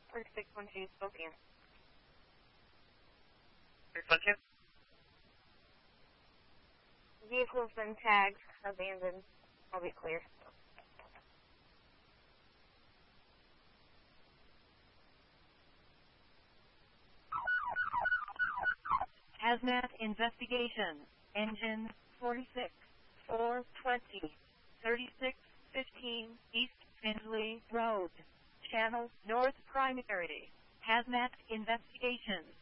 4612 Spokane. 612? Vehicle's been tagged, abandoned. I'll be clear. Hazmat investigation. Engine 46 420 3615 East Findlay Road. Channel North Primary. Hazmat investigation.